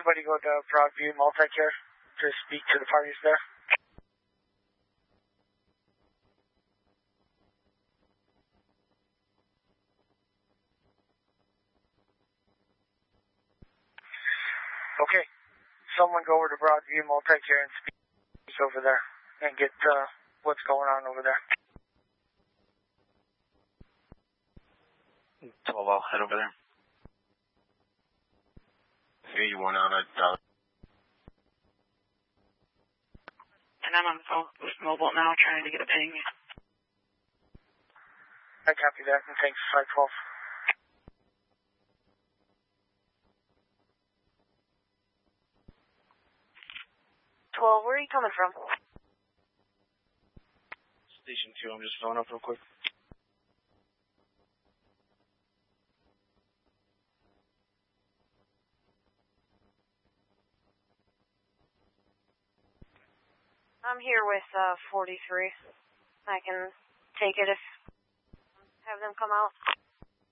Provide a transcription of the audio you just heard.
anybody go to Broadview Multicare to speak to the parties there? Okay. Someone go over to Broadview Multicare and speak over there and get what's going on over there. 12, I'll head over there. Here you want on a dollar. And I'm on the phone with Mobile now trying to get a ping. I copy that, and thanks, 512. Where are you coming from? Station 2, I'm just filling up real quick. I'm here with 43. I can take it if have them come out.